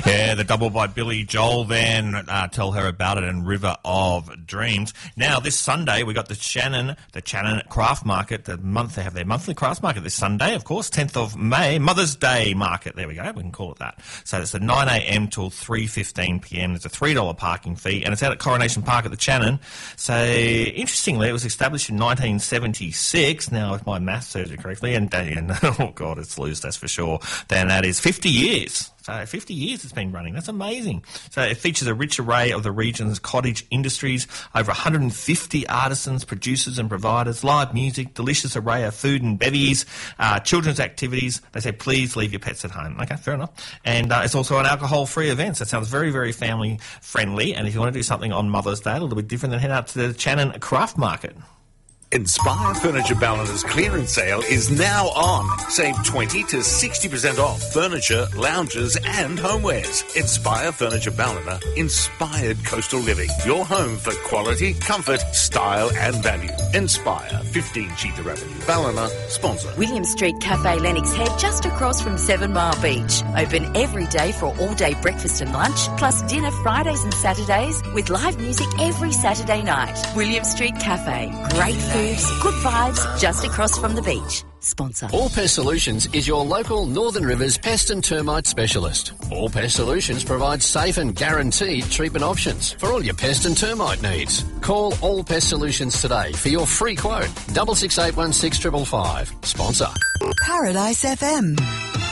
Yeah, the double by Billy Joel then, Tell Her About It, and River of Dreams. Now, this Sunday, we got the Channon Craft Market. They have their monthly crafts market this Sunday, of course, 10th of May, Mother's Day Market. There we go, we can call it that. So it's at 9 a.m. till 3:15 p.m. There's a $3 parking fee, and it's out at Coronation Park at the Channon. So, interestingly, it was established in 1976, now if my math serves it correctly, and oh God, it's loose, that's for sure. Then that is 50 years. So 50 years it's been running. That's amazing. So it features a rich array of the region's cottage industries, over 150 artisans, producers and providers, live music, delicious array of food and bevies, children's activities. They say, please leave your pets at home. Okay, fair enough. And it's also an alcohol-free event. So it sounds very, very family-friendly. And if you want to do something on Mother's Day, a little bit different, then head out to the Channon Craft Market. Inspire Furniture Ballina's clearance sale is now on. Save 20 to 60% off furniture, lounges and homewares. Inspire Furniture Ballina, inspired coastal living. Your home for quality, comfort, style and value. Inspire, 15 Cheetah Avenue, Ballina, sponsor. William Street Cafe Lennox Head, just across from 7 Mile Beach. Open every day for all-day breakfast and lunch, plus dinner Fridays and Saturdays, with live music every Saturday night. William Street Cafe. Great food, good vibes, just across from the beach. Sponsor. All Pest Solutions is your local Northern Rivers pest and termite specialist. All Pest Solutions provides safe and guaranteed treatment options for all your pest and termite needs. Call All Pest Solutions today for your free quote. 66816555. Sponsor. Paradise FM.